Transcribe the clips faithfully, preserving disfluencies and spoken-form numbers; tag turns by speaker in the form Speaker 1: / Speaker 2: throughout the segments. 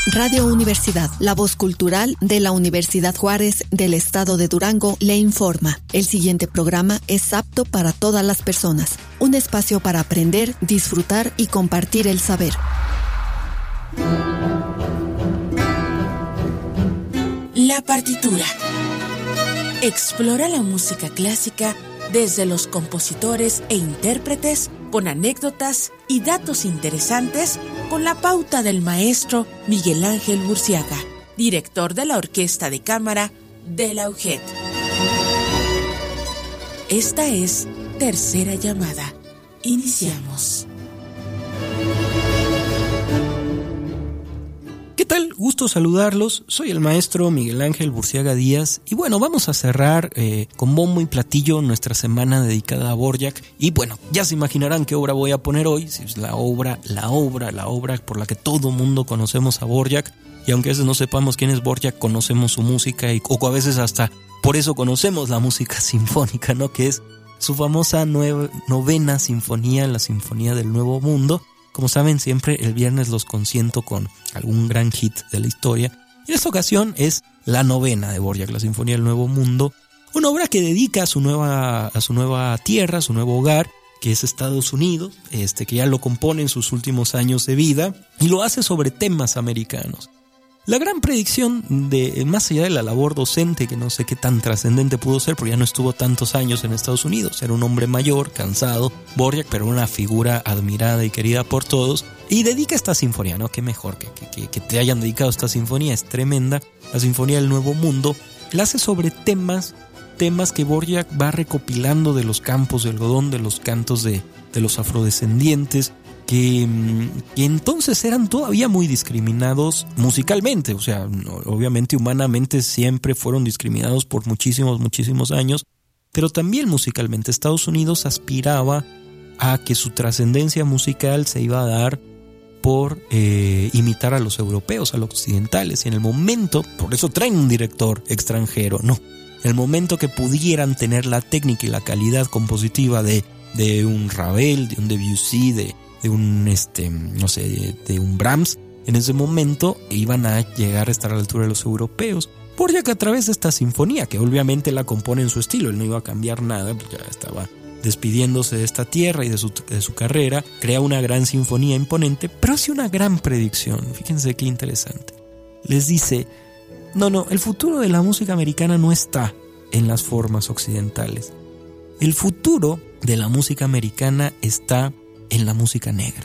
Speaker 1: Radio Universidad, la voz cultural de la Universidad Juárez del Estado de Durango, le informa. El siguiente programa es apto para todas las personas. Un espacio para aprender, disfrutar y compartir el saber.
Speaker 2: La partitura. Explora la música clásica desde los compositores e intérpretes, con anécdotas y datos interesantes, con la pauta del maestro Miguel Ángel Burciaga, director de la Orquesta de Cámara de la U G E D. Esta es Tercera Llamada. Iniciamos.
Speaker 3: ¿Qué tal? Gusto saludarlos. Soy el maestro Miguel Ángel Burciaga Díaz y bueno, vamos a cerrar eh, con bombo y platillo nuestra semana dedicada a Dvorak. Y bueno, ya se imaginarán qué obra voy a poner hoy. Si es la obra, la obra, la obra por la que todo mundo conocemos a Dvorak. Y aunque a veces no sepamos quién es Dvorak, conocemos su música y o a veces hasta por eso conocemos la música sinfónica, ¿no? Que es su famosa nueve, novena sinfonía, la Sinfonía del Nuevo Mundo. Como saben, siempre el viernes los consiento con algún gran hit de la historia. Y en esta ocasión es la novena de Dvorak, la Sinfonía del Nuevo Mundo. Una obra que dedica a su nueva, a su nueva tierra, a su nuevo hogar, que es Estados Unidos, este, que ya lo compone en sus últimos años de vida, y lo hace sobre temas americanos. La gran predicción, de más allá de la labor docente, que no sé qué tan trascendente pudo ser, porque ya no estuvo tantos años en Estados Unidos, era un hombre mayor, cansado, Dvorak, pero una figura admirada y querida por todos, y dedica esta sinfonía, ¿no? Qué mejor que, que, que te hayan dedicado esta sinfonía, es tremenda, la Sinfonía del Nuevo Mundo, la hace sobre temas, temas que Dvorak va recopilando de los campos de algodón, de los cantos de, de los afrodescendientes, Que, que entonces eran todavía muy discriminados musicalmente, o sea, no, obviamente humanamente siempre fueron discriminados por muchísimos, muchísimos años, pero también musicalmente Estados Unidos aspiraba a que su trascendencia musical se iba a dar por eh, imitar a los europeos, a los occidentales, y en el momento, por eso traen un director extranjero, no, en el momento que pudieran tener la técnica y la calidad compositiva de, de un Ravel, de un Debussy, de de un, este, no sé, de, de un Brahms, en ese momento iban a llegar a estar a la altura de los europeos. Dvorak, a través de esta sinfonía, que obviamente la compone en su estilo, él no iba a cambiar nada, pues ya estaba despidiéndose de esta tierra y de su, de su carrera, crea una gran sinfonía imponente, pero hace una gran predicción. Fíjense qué interesante. Les dice, no, no, el futuro de la música americana no está en las formas occidentales. El futuro de la música americana está en la música negra.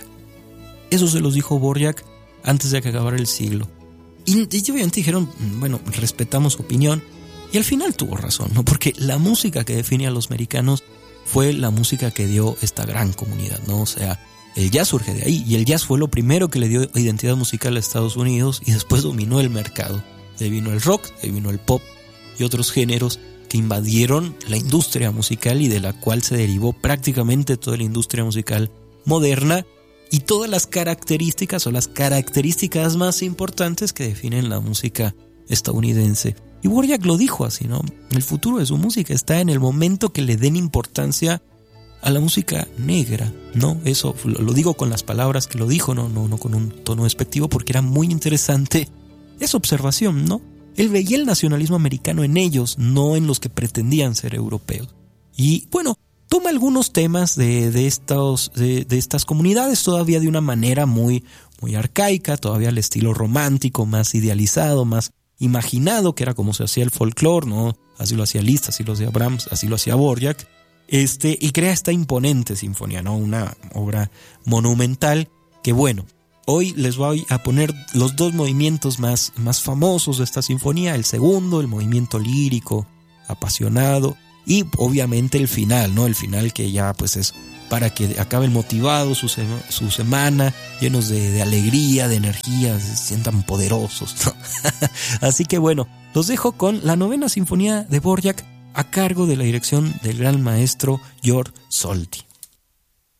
Speaker 3: Eso se los dijo Dvorak antes de que acabara el siglo. Y, y obviamente dijeron, bueno, respetamos su opinión. Y al final tuvo razón, ¿no? Porque la música que define a los americanos fue la música que dio esta gran comunidad, ¿no? O sea, el jazz surge de ahí. Y el jazz fue lo primero que le dio identidad musical a Estados Unidos y después dominó el mercado. De ahí vino el rock, de ahí vino el pop y otros géneros que invadieron la industria musical y de la cual se derivó prácticamente toda la industria musical moderna y todas las características o las características más importantes que definen la música estadounidense. Y Dvorak lo dijo así, ¿no? El futuro de su música está en el momento que le den importancia a la música negra, ¿no? Eso lo digo con las palabras que lo dijo, no, no, no con un tono despectivo, porque era muy interesante esa observación, ¿no? Él veía el nacionalismo americano en ellos, no en los que pretendían ser europeos. Y bueno, toma algunos temas de, de, estos, de, de estas comunidades todavía de una manera muy, muy arcaica, todavía al estilo romántico, más idealizado, más imaginado, que era como se hacía el folclore, ¿no? Así lo hacía Liszt, así lo hacía Brahms, así lo hacía Dvorak, este, y crea esta imponente sinfonía, ¿no? Una obra monumental que, bueno, hoy les voy a poner los dos movimientos más, más famosos de esta sinfonía, el segundo, el movimiento lírico, apasionado, y obviamente el final, ¿no? El final que ya pues es para que acaben motivados su, sema, su semana, llenos de, de alegría, de energía, se sientan poderosos, ¿no? Así que bueno, los dejo con la novena sinfonía de Dvorak a cargo de la dirección del gran maestro George Solti.